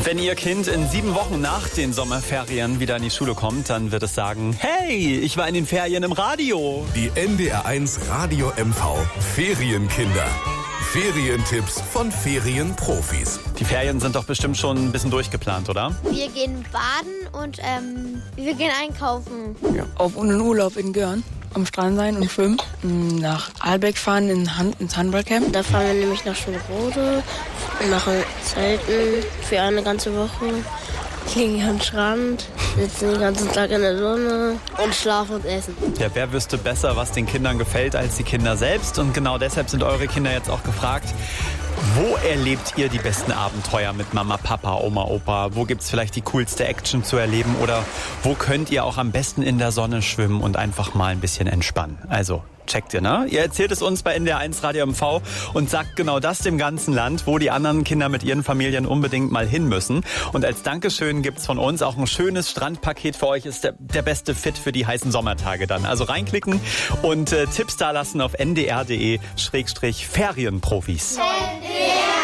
Wenn Ihr Kind in 7 Wochen nach den Sommerferien wieder in die Schule kommt, dann wird es sagen, hey, ich war in den Ferien im Radio. Die NDR1 Radio MV Ferienkinder. Ferientipps von Ferienprofis. Die Ferien sind doch bestimmt schon ein bisschen durchgeplant, oder? Wir gehen baden und wir gehen einkaufen. Ja, auf einen Urlaub in Görn. Am Strand sein und schwimmen. Nach Aalbeck fahren ins Handballcamp. Da fahren wir nämlich nach Schönrode und machen Zelten für eine ganze Woche. Liegen am Strand, sitzen den ganzen Tag in der Sonne und schlafen und essen. Ja, wer wüsste besser, was den Kindern gefällt, als die Kinder selbst? Und genau deshalb sind eure Kinder jetzt auch gefragt, wo erlebt ihr die besten Abenteuer mit Mama, Papa, Oma, Opa? Wo gibt's vielleicht die coolste Action zu erleben? Oder wo könnt ihr auch am besten in der Sonne schwimmen und einfach mal ein bisschen entspannen? Also, checkt ihr, ne? Ihr erzählt es uns bei NDR1 Radio MV und sagt genau das dem ganzen Land, wo die anderen Kinder mit ihren Familien unbedingt mal hin müssen. Und als Dankeschön gibt's von uns auch ein schönes Strandpaket für euch. Ist der beste Fit für die heißen Sommertage dann. Also reinklicken und Tipps da lassen auf ndr.de/Ferienprofis. NDR